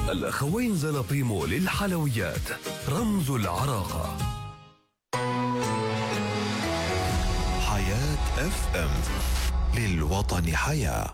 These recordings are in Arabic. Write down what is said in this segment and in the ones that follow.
الأخوين زلطيمو للحلويات، رمز العراقة. حياة FM، للوطن حياة.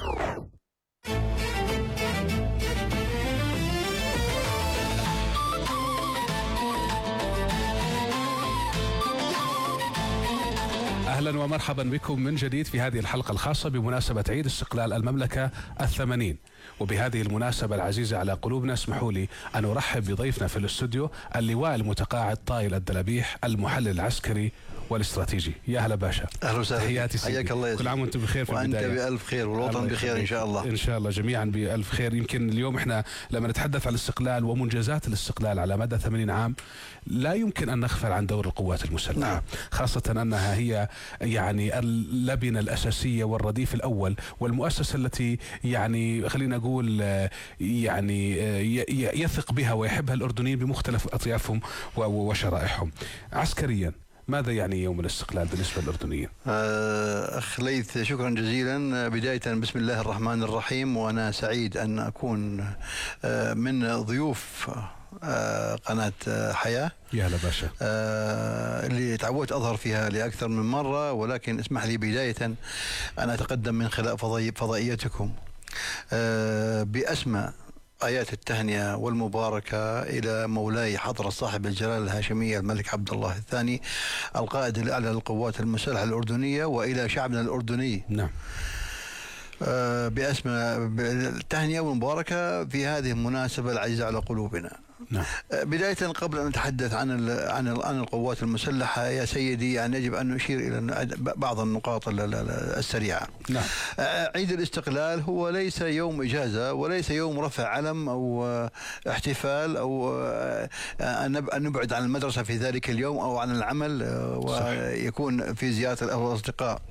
أهلا ومرحبا بكم من جديد في هذه الحلقة الخاصة بمناسبة عيد استقلال المملكة 80. وبهذه المناسبة العزيزة على قلوبنا اسمحوا لي أن أرحب بضيفنا في الاستوديو اللواء المتقاعد طايل الدلبيح، المحلل العسكري والاستراتيجي. يا هلا باشا. اهلا وسهلا، تحياتي سيدي. حياك الله. كل عام وانتم بخير. في البداية وانت بألف خير والوطن بخير ان شاء الله. ان شاء الله جميعا بألف خير. يمكن اليوم احنا لما نتحدث عن الاستقلال ومنجزات الاستقلال على مدى 80 عام لا يمكن ان نغفل عن دور القوات المسلحة. نعم. خاصة انها هي يعني اللبنة الاساسية والرديف الاول والمؤسسة التي يعني خلينا نقول يعني يثق بها ويحبها الاردنيين بمختلف اطيافهم وشرائحهم. عسكريا ماذا يعني يوم الاستقلال بالنسبة للأردنيين؟ أخ ليث، شكرا جزيلا. بداية بسم الله الرحمن الرحيم، وأنا سعيد أن أكون من ضيوف قناة حياة. يا هلا باشا. اللي تعودت أظهر فيها لأكثر من مرة، ولكن اسمح لي بداية أن أتقدم من خلال فضائيتكم بأسمى آيات التهنئة والمباركة إلى مولاي حضرة صاحب الجلالة الهاشمية الملك عبد الله الثاني القائد الأعلى للقوات المسلحة الأردنية، وإلى شعبنا الأردني. نعم. بأسمى التهنئة والمباركة في هذه المناسبة العزيزة على قلوبنا. نعم. بداية قبل أن نتحدث عن القوات المسلحة يا سيدي، يعني يجب أن نشير إلى بعض النقاط السريعة. نعم. عيد الاستقلال هو ليس يوم إجازة، وليس يوم رفع علم أو احتفال أو أن نبعد عن المدرسة في ذلك اليوم أو عن العمل ويكون في زيارة الأهل والأصدقاء.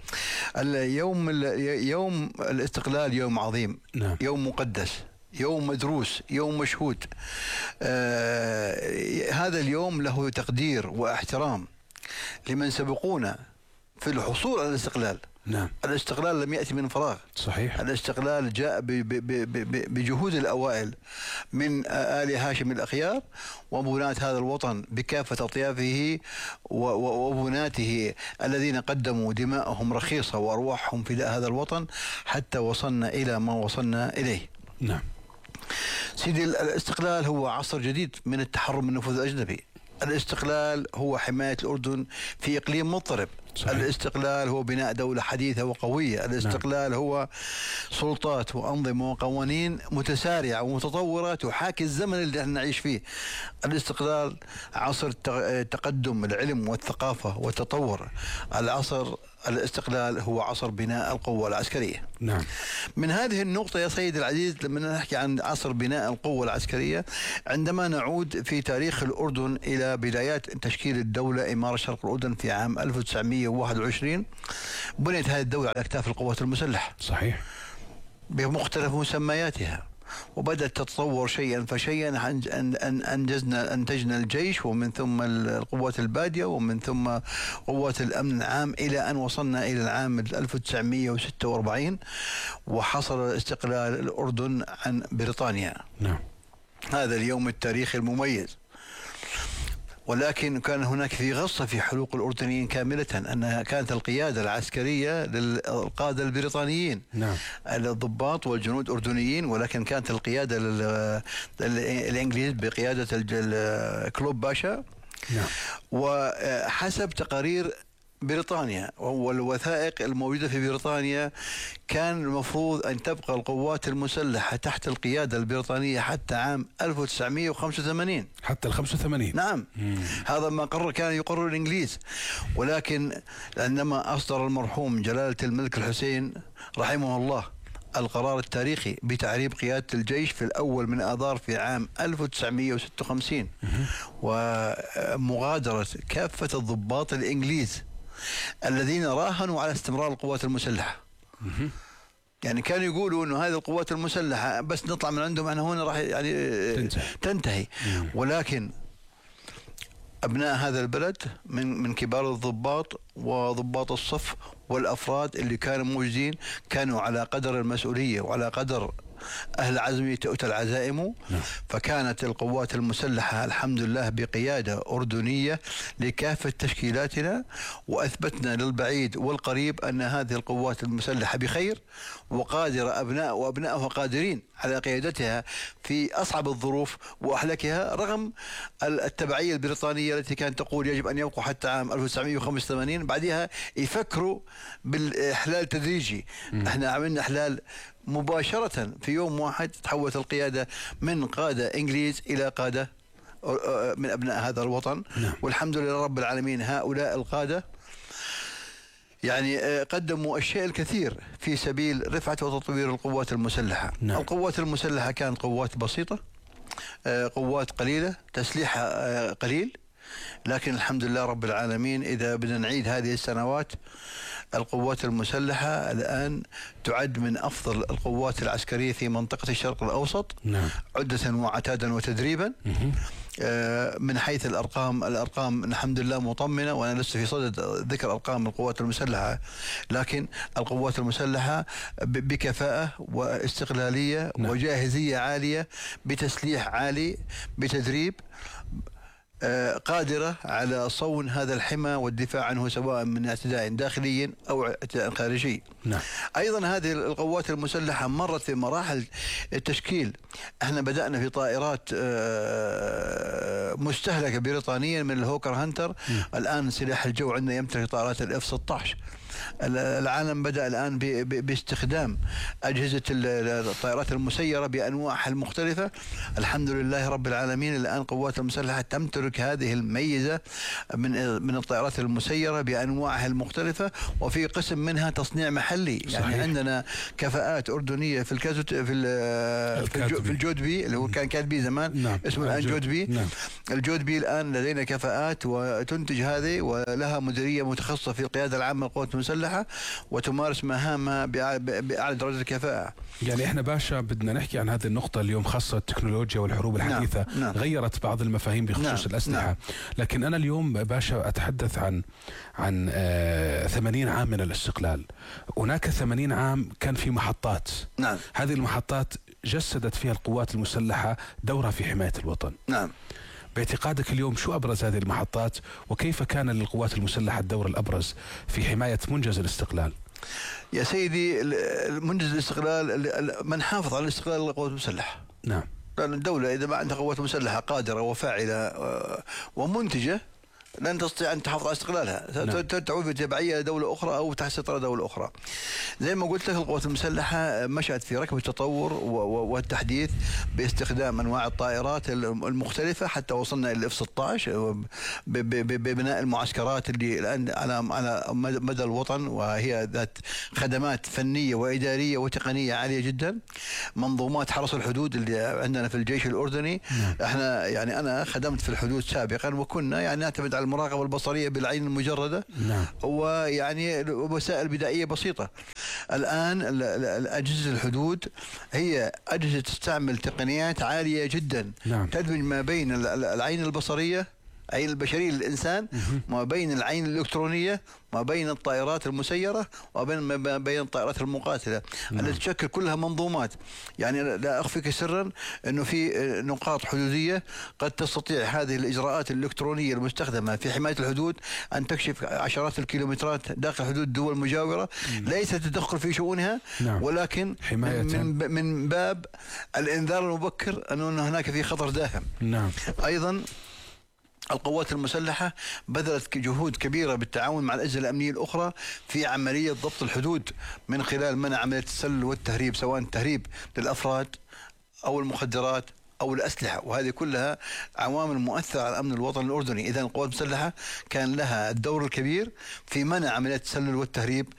يوم الاستقلال يوم عظيم. نعم. يوم مقدس، يوم مدروس، يوم مشهود. هذا اليوم له تقدير واحترام لمن سبقونا في الحصول على الاستقلال. نعم. الاستقلال لم يأتي من فراغ. صحيح. الاستقلال جاء بجهود الأوائل من آل هاشم الأخيار وبناة هذا الوطن بكافة أطيافه وبناته الذين قدموا دماءهم رخيصة وأرواحهم فداء هذا الوطن حتى وصلنا إلى ما وصلنا إليه. نعم. سيدي، الاستقلال هو عصر جديد من التحرر من النفوذ الأجنبي. الاستقلال هو حماية الأردن في إقليم مضطرب. صحيح. الاستقلال هو بناء دولة حديثة وقوية. الاستقلال هو سلطات وأنظمة وقوانين متسارعة ومتطورة تحاكي الزمن اللي احنا نعيش فيه. الاستقلال عصر تقدم العلم والثقافة والتطور. الاستقلال هو عصر بناء القوة العسكرية. نعم. من هذه النقطة يا سيدي العزيز، لما نحكي عن عصر بناء القوة العسكرية، عندما نعود في تاريخ الأردن إلى بدايات تشكيل الدولة إمارة شرق الأردن في عام 1921، بنيت هذه الدولة على أكتاف القوات المسلحة. صحيح. بمختلف مسمياتها، وبدأت تتطور شيئا فشيئا. أنتجنا الجيش، ومن ثم القوات البادية، ومن ثم قوات الأمن العام، إلى أن وصلنا إلى العام 1946 وحصل استقلال الأردن عن بريطانيا. نعم. هذا اليوم التاريخي المميز. ولكن كان هناك في غصة في حلوق الأردنيين كاملة، أنها كانت القيادة العسكرية للقادة البريطانيين. نعم. الضباط والجنود أردنيين، ولكن كانت القيادة الإنجليز بقيادة كلوب باشا. نعم. وحسب تقارير بريطانيا والوثائق الموجودة في بريطانيا، كان المفروض أن تبقى القوات المسلحة تحت القيادة البريطانية حتى عام 1985. حتى 85. نعم. هذا ما كان يقرر الإنجليز. ولكن عندما أصدر المرحوم جلالة الملك الحسين رحمه الله القرار التاريخي بتعريب قيادة الجيش في الأول من آذار في عام 1956 ومغادرة كافة الضباط الإنجليز الذين راهنوا على استمرار القوات المسلحة. يعني كانوا يقولوا انه هذه القوات المسلحة بس نطلع من عندهم احنا هنا راح يعني تنتهي. ولكن ابناء هذا البلد من كبار الضباط وضباط الصف والافراد اللي كانوا موجودين كانوا على قدر المسؤولية وعلى قدر أهل العزم تؤتى العزائم. فكانت القوات المسلحة الحمد لله بقيادة أردنية لكافة تشكيلاتنا، وأثبتنا للبعيد والقريب أن هذه القوات المسلحة بخير وقادرة، وأبنائها قادرين على قيادتها في أصعب الظروف وأحلكها، رغم التبعية البريطانية التي كانت تقول يجب أن يبقوا حتى عام 1985، بعدها يفكروا بالإحلال التدريجي. احنا عملنا إحلال مباشرة في يوم واحد، تحولت القيادة من قادة إنجليز إلى قادة من أبناء هذا الوطن. والحمد لله رب العالمين هؤلاء القادة يعني قدموا الشيء الكثير في سبيل رفعة وتطوير القوات المسلحة. القوات المسلحة كانت قوات بسيطة، قوات قليلة، تسليحها قليل، لكن الحمد لله رب العالمين إذا بدنا نعيد هذه السنوات، القوات المسلحة الآن تعد من أفضل القوات العسكرية في منطقة الشرق الأوسط، عدة وعتادا وتدريبا. من حيث الأرقام الحمد لله مطمئنة، وأنا لست في صدد ذكر أرقام القوات المسلحة، لكن القوات المسلحة بكفاءة واستقلالية وجاهزية عالية، بتسليح عالي، بتدريب، قادرة على صون هذا الحمى والدفاع عنه، سواء من اعتداء داخلي أو اعتداء خارجي. أيضا هذه القوات المسلحة مرت في مراحل التشكيل. احنا بدأنا في طائرات مستهلكة بريطانيا من الهوكر هانتر. الآن سلاح الجو عندنا يمتلك طائرات F-16. العالم بدأ الآن باستخدام أجهزة الطائرات المسيرة بأنواعها المختلفة. الحمد لله رب العالمين الآن قوات المسلحة تمتلك هذه الميزة من الطائرات المسيرة بأنواعها المختلفة، وفي قسم منها تصنيع محلي. صحيح. يعني عندنا كفاءات أردنية في في الجودبي اللي هو كان كاتبي زمان. اسمه الآن جودبي. الجودبي الآن لدينا كفاءات وتنتج هذه، ولها مديرية متخصصة في القيادة العامة للقوات المسلحة، وتمارس مهامها بأعلى درجة الكفاءة. يعني احنا باشا بدنا نحكي عن هذه النقطة اليوم، خاصة التكنولوجيا والحروب الحديثة. غيرت بعض المفاهيم بخصوص الأسلحة. لكن أنا اليوم باشا أتحدث عن 80 عام من الاستقلال. هناك 80 عام كان في محطات. هذه المحطات جسدت فيها القوات المسلحة دورها في حماية الوطن. باعتقادك اليوم شو أبرز هذه المحطات، وكيف كان للقوات المسلحة الدور الأبرز في حماية منجز الاستقلال؟ يا سيدي، منجز الاستقلال من حافظ على الاستقلال القوات المسلحة. لأن الدولة إذا ما عندها قوات مسلحة قادرة وفاعلة ومنتجة لن تستطيع أن تحافظ على استقلالها. تعود بتبعية لدولة أخرى أو تحت سيطرة دولة أخرى. زي ما قلت لك، القوات المسلحة مشت في ركب التطور والتحديث باستخدام أنواع الطائرات المختلفة، حتى وصلنا إلى F-16 ببناء المعسكرات اللي الآن على مدى الوطن، وهي ذات خدمات فنية وإدارية وتقنية عالية جدا. منظومات حرس الحدود اللي عندنا في الجيش الأردني. احنا يعني أنا خدمت في الحدود سابقا، وكنا يعني نعتمد على المراقبة البصرية بالعين المجردة. ويعني وسائل بدائية بسيطة. الآن أجهزة الحدود هي أجهزة تستعمل تقنيات عالية جدا. تدمج ما بين العين البصرية، عين البشرية للإنسان، ما بين العين الإلكترونية، ما بين الطائرات المسيرة، وما بين الطائرات المقاتلة، التي تشكل كلها منظومات. يعني لا أخفيك سرا أنه في نقاط حدودية قد تستطيع هذه الإجراءات الإلكترونية المستخدمة في حماية الحدود أن تكشف عشرات الكيلومترات داخل حدود الدول المجاورة، ليس تدخل في شؤونها، ولكن من باب الإنذار المبكر أن هناك في خطر داهم. أيضا القوات المسلحة بذلت جهود كبيرة بالتعاون مع الأجهزة الأمنية الأخرى في عملية ضبط الحدود، من خلال منع عملية التسلل والتهريب، سواء التهريب للأفراد أو المخدرات أو الأسلحة، وهذه كلها عوامل مؤثرة على الأمن الوطني الأردني. إذن القوات المسلحة كان لها الدور الكبير في منع عمليات التسلل والتهريب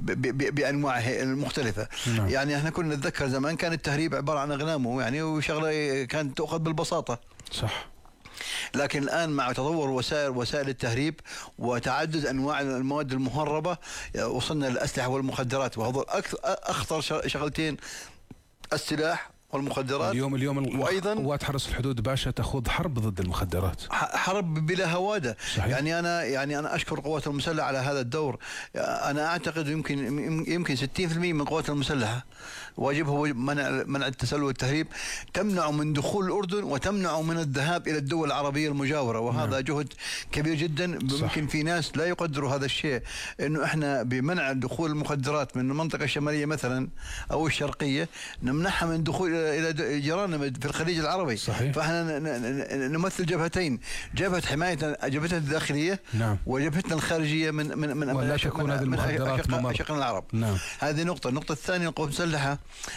بأنواعها المختلفة. يعني احنا كنا نتذكر زمان كان التهريب عبارة عن أغنام، يعني وشغلة كانت تؤخذ بالبساطة. صح. لكن الآن مع تطور وسائل التهريب وتعدد أنواع المواد المهربة، وصلنا للأسلحة والمخدرات، وهذول أخطر شغلتين: السلاح والمخدرات. اليوم وأيضا قوات حرس الحدود باشا تخوض حرب ضد المخدرات، حرب بلا هوادة. صحيح. يعني أنا أشكر القوات المسلحة على هذا الدور. أنا أعتقد يمكن 60% من القوات المسلحة واجبها هو منع التسلل والتهريب، تمنع من دخول الأردن وتمنع من الذهاب إلى الدول العربية المجاورة، وهذا جهد كبير جدا. ممكن في ناس لا يقدروا هذا الشيء، إنه إحنا بمنع دخول المخدرات من المنطقة الشمالية مثلا أو الشرقية نمنعها من دخول إلى جيراننا في الخليج العربي. صحيح. فإحنا نمثل جبهتين، جبهة حماية جبهتنا الداخلية، نعم. وجبهتنا الخارجية من ولا تكون هذه المخدرات ممر. أشقنا العرب. نعم. هذه نقطة. النقطة الثانية، القوات المسلحة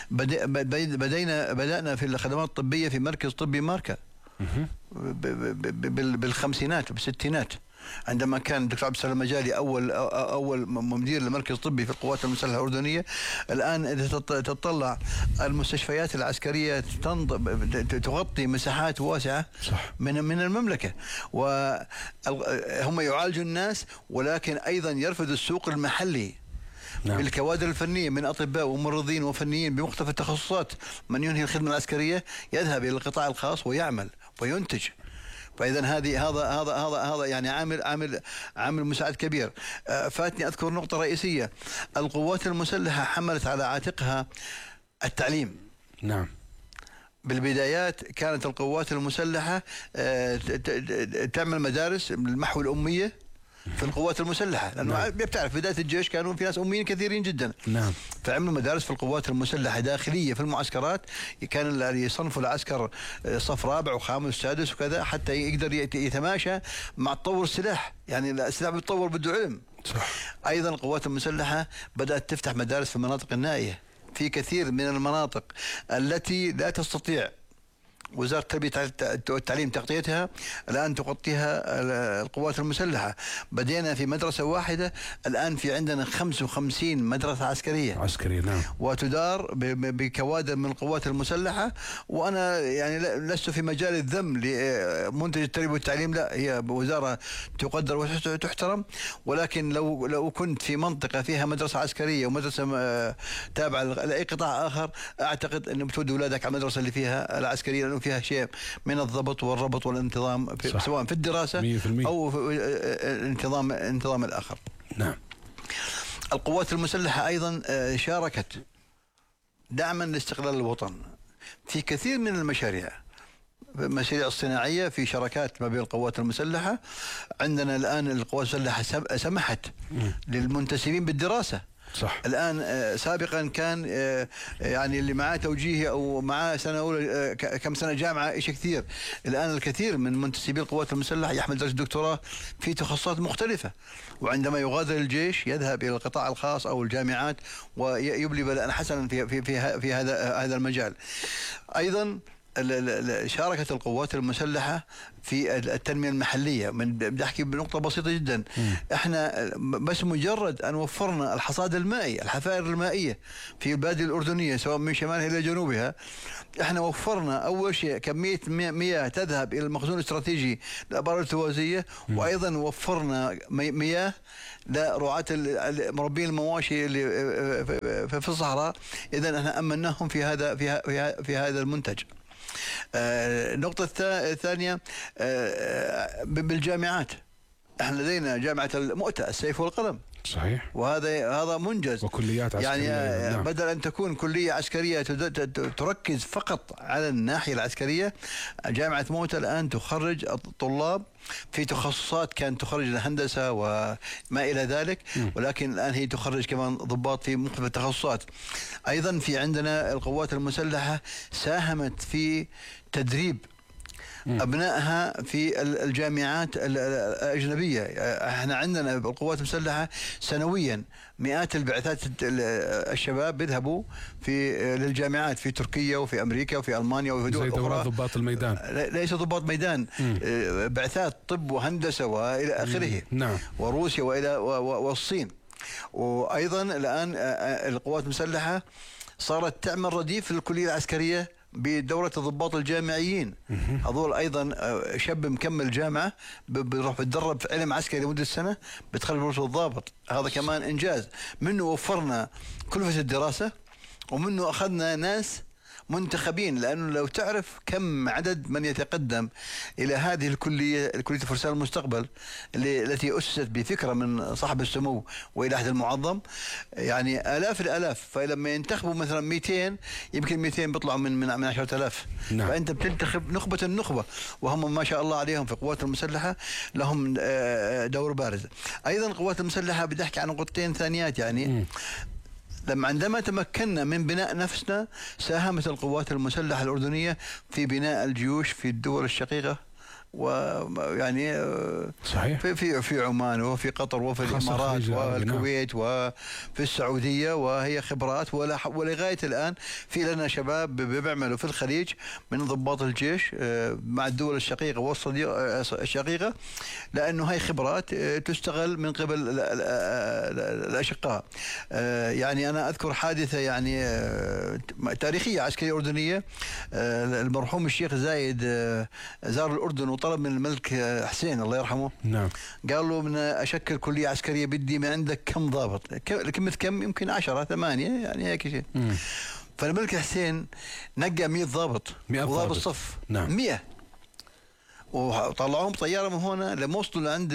بدأنا في الخدمات الطبية في مركز طبي ماركا بالخمسينات وبالستينات، عندما كان الدكتور عبد السلام المجالي اول مدير لمركز طبي في القوات المسلحه الاردنيه. الان اذا تطلع المستشفيات العسكريه تغطي مساحات واسعه، صح. من المملكه، وهم يعالجوا الناس، ولكن ايضا يرفضوا السوق المحلي. نعم. بالكوادر الفنيه من اطباء وممرضين وفنيين بمختلف التخصصات. من ينهي الخدمه العسكريه يذهب الى القطاع الخاص ويعمل وينتج. فاذا هذا يعني عامل مساعد كبير. فاتني اذكر نقطه رئيسيه، القوات المسلحه حملت على عاتقها التعليم. نعم. بالبدايات كانت القوات المسلحه تعمل مدارس للمحو الاميه في القوات المسلحة، لأنه نعم. بتعرف بداية الجيش كانوا في ناس أميين كثيرين جدا. نعم. فعملوا مدارس في القوات المسلحة داخلية في المعسكرات، كان يصنفوا العسكر صف رابع وخامس وسادس وكذا، حتى يقدر يتماشى مع تطور السلاح. يعني السلاح بيتطور بده علم. صح. أيضا القوات المسلحة بدأت تفتح مدارس في المناطق النائية، في كثير من المناطق التي لا تستطيع وزارة التربية والتعليم تغطيتها، الآن تغطيها القوات المسلحة. بدينا في مدرسة واحدة، الآن في عندنا 55 مدرسة عسكرية. نعم. وتدار بكوادر من القوات المسلحة. وأنا يعني لست في مجال الذم لمنتج التربية والتعليم، لا، هي وزارة تقدر وتحترم، ولكن لو كنت في منطقة فيها مدرسة عسكرية ومدرسة تابعة لأي قطاع آخر، أعتقد أن بتودي أولادك على المدرسة اللي فيها العسكرية، لأنه فيها شيء من الضبط والربط والانتظام سواء في الدراسة 100%. أو في الانتظام الآخر. نعم. القوات المسلحة أيضا شاركت دعما لاستقلال الوطن في كثير من المشاريع الصناعية، في شراكات ما بين القوات المسلحة. عندنا الآن القوات المسلحة سمحت للمنتسبين بالدراسة. صح. الآن سابقا كان يعني اللي معاه توجيهي أو معاه سنة أولى كم سنة جامعة شيء كثير. الآن الكثير من منتسبي القوات المسلحة يحمل درجة دكتوراه في تخصصات مختلفة، وعندما يغادر الجيش يذهب إلى القطاع الخاص أو الجامعات ويبلي بلاء حسنا في هذا المجال. أيضا شاركت القوات المسلحة في التنمية المحلية. بدي أحكي بنقطة بسيطة جدا. احنا بس مجرد أن وفرنا الحصاد المائي، الحفائر المائية في البادية الأردنية سواء من شمالها إلى جنوبها، احنا وفرنا أول شيء كمية مياه تذهب إلى المخزون الاستراتيجي للأبار الارتوازية، وأيضا وفرنا مياه لرعاة مربين المواشي اللي في الصحراء. إذن احنا أمناهم في هذا المنتج. النقطة الثانية بالجامعات، احنا لدينا جامعة المؤتة السيف والقلم. صحيح. وهذا منجز. وكليات عسكرية. يعني بدل أن تكون كلية عسكرية تركز فقط على الناحية العسكرية، جامعة موتى الآن تخرج الطلاب في تخصصات كانت تخرج الهندسة وما إلى ذلك، ولكن الآن هي تخرج كمان ضباط في مختلف التخصصات. أيضا في عندنا القوات المسلحة ساهمت في تدريب أبنائها في الجامعات الأجنبية. احنا عندنا بالقوات المسلحة سنويا مئات البعثات الشباب بيذهبوا للجامعات في تركيا وفي أمريكا وفي ألمانيا وفي دول أخرى. زي ضباط الميدان. ليس ضباط ميدان، بعثات طب وهندسة وإلى آخره. نعم. وروسيا والصين. وأيضا الآن القوات المسلحة صارت تعمل رديف للكلية العسكرية بدورة الضباط الجامعيين. هذول أيضا شاب مكمل جامعة بيروح بتدرب في علم عسكري لمدة سنة بتخرج رتبة الضابط. هذا كمان إنجاز. منه وفرنا كلفة الدراسة، ومنه أخذنا ناس منتخبين، لأنه لو تعرف كم عدد من يتقدم إلى هذه الكلية فرسان المستقبل التي أسست بفكرة من صاحب السمو وإلى أحد المعظم، يعني آلاف الآلاف. فلما ينتخبوا مثلا 200 يمكن 200 بيطلعوا من 10,000. نعم. فأنت بتنتخب نخبة النخبة، وهم ما شاء الله عليهم في القوات المسلحة لهم دور بارز. أيضا القوات المسلحة بدي أحكي عن نقطتين ثانيات. يعني عندما تمكنا من بناء نفسنا، ساهمت القوات المسلحة الأردنية في بناء الجيوش في الدول الشقيقة، ويعني صحيح في عمان وفي قطر وفي الإمارات والكويت وفي السعودية، وهي خبرات. ولغاية الآن في لنا شباب بيعملوا في الخليج من ضباط الجيش مع الدول الشقيقة والصديقة الشقيقة، لأنه هاي خبرات تستغل من قبل الأشقاء. يعني أنا أذكر حادثة يعني تاريخية عسكرية أردنية. المرحوم الشيخ زايد زار الأردن وطلب من الملك حسين الله يرحمه. نعم. قال له من أشكل كلية عسكرية بدي من عندك كم ضابط؟ كلمة كم يمكن 10 8 يعني هيك شيء. فالملك حسين نقى 100 ضابط، وضابط صف. نعم. 100 وطلعوهم طيارة من هنا لما وصلوا لعند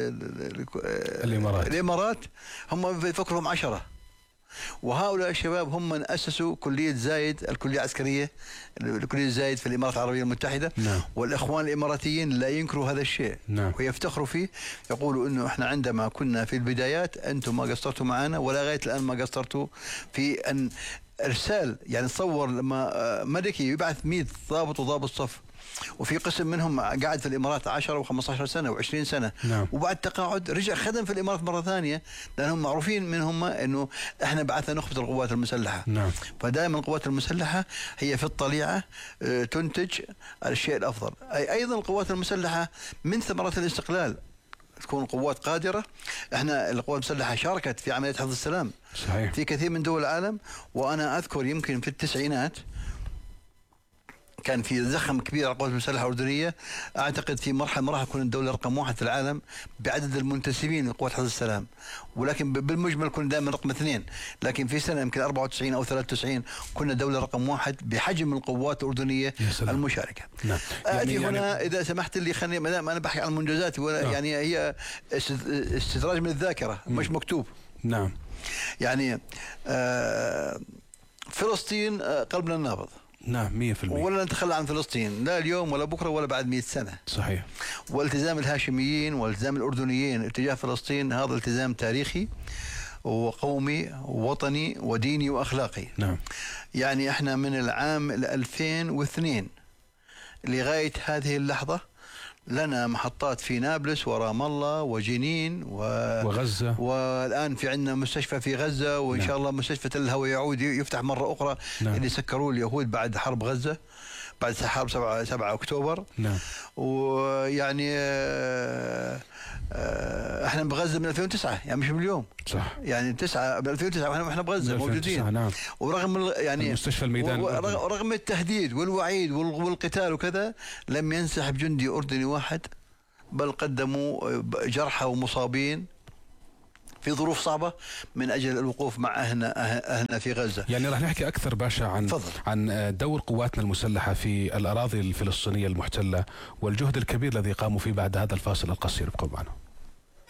الإمارات هم بيفكرهم 10. وهؤلاء الشباب هم من أسسوا كلية زايد، الكلية العسكرية كلية زايد في الإمارات العربية المتحدة. نعم. والإخوان الإماراتيين لا ينكروا هذا الشيء. نعم. ويفتخروا فيه، يقولوا إنه إحنا عندما كنا في البدايات أنتم ما قصرتوا معنا، ولا غاية الآن ما قصرتوا في أن إرسال. يعني تصور لما ملكي يبعث 100 ضابط وضابط صف، وفي قسم منهم قاعد في الإمارات 10 و15 سنة و20 سنة. نعم. وبعد تقاعد رجع خدم في الإمارات مرة ثانية، لأنهم معروفين منهم إنه إحنا بعثنا نخبة القوات المسلحة. نعم. فدائما القوات المسلحة هي في الطليعة تنتج الشيء الأفضل. أيضا القوات المسلحة من ثمرات الاستقلال تكون قوات قادرة. احنا القوات المسلحة شاركت في عملية حفظ السلام. صحيح. في كثير من دول العالم. وأنا أذكر يمكن في التسعينات كان في زخم كبير على القوات المسلحة الأردنية. أعتقد في مرحلة كنا الدولة رقم 1 في العالم بعدد المنتسبين لقوات حفظ السلام، ولكن بالمجمل كنا دائما رقم 2. لكن في سنة يمكن 94 أو 93 كنا دولة رقم 1 بحجم القوات الأردنية المشاركة. نعم. يعني هنا إذا سمحت لي خليني، ما دام أنا بحكي عن المنجزات يعني هي استدراج من الذاكرة مش مكتوب. نعم. يعني فلسطين قلبنا النابض. نعم 100%. ولا نتخلى عن فلسطين لا اليوم ولا بكرة ولا بعد 100 سنة. صحيح. والتزام الهاشميين والتزام الأردنيين اتجاه فلسطين هذا التزام تاريخي وقومي ووطني وديني وأخلاقي. نعم. يعني احنا من العام 2002 لغاية هذه اللحظة لنا محطات في نابلس ورام الله وجنين وغزة، والآن في عندنا مستشفى في غزة، وإن نعم. شاء الله مستشفى تل الهوى يعود يفتح مرة أخرى. نعم. اللي سكروه اليهود بعد حرب غزة، بعد حرب 7 أكتوبر. نعم. ويعني احنا بغزة من 2009 يعني مش من اليوم. صح. يعني 9 من 2009 واحنا بغزة موجودين. نعم. ورغم يعني المستشفى الميداني رغم التهديد والوعيد والقتال وكذا لم ينسحب جندي أردني واحد، بل قدموا جرحى ومصابين في ظروف صعبة من أجل الوقوف مع أهلنا في غزة. يعني راح نحكي أكثر باشا عن دور قواتنا المسلحة في الأراضي الفلسطينية المحتلة والجهد الكبير الذي قاموا فيه بعد هذا الفاصل القصير. ابقوا معنا.